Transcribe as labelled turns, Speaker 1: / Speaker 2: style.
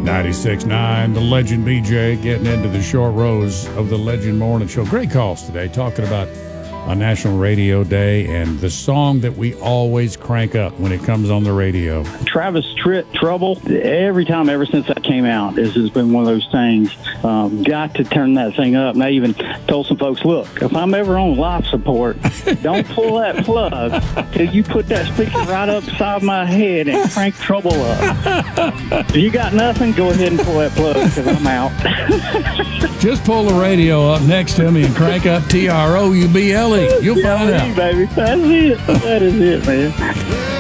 Speaker 1: 96.9, the Legend BJ getting into the short rows of the Legend Morning Show. Great calls today, talking about a National Radio Day and the song that we always crank up when it comes on the radio.
Speaker 2: Travis Tritt, Trouble, every time ever since that came out, this has been one of those things. Got to turn that thing up. And I even told some folks, look, if I'm ever on life support, don't pull that plug till you put that speaker right up beside my head and crank Trouble up. If you got nothing, go ahead and pull that plug because I'm out.
Speaker 1: Just pull the radio up next to me and crank up TROUBLE. You'll find out.
Speaker 2: Baby, that's it. That is it, man.